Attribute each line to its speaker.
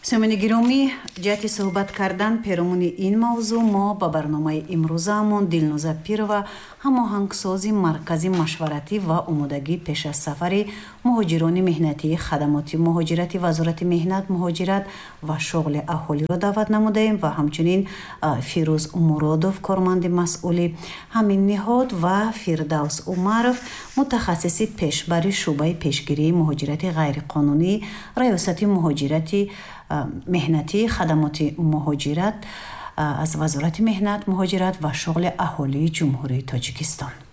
Speaker 1: سامعین گرامی، جهت صحبت کردن پیرامون این موضوع ما با برنامه امروزمون دلنوزا پیروا هماهنگسازی مرکز مشورتی و آمادگی پیش از سفر مهاجران مهنتی خدمات مهاجرتی وزارت مهنت مهاجرت و شغل اهالی را دعوت نمودیم و همچنین فیروز مرادوف کارمند مسئول همین نهاد و فردوس عمرов متخصص پیشبری شعبه پیشگیری مهاجرت غیرقانونی ریاست مهاجرتی مهنتی خدمات مهاجرت از وزارت مهنت مهاجرت و شغل اهالی جمهوری تاجیکستان.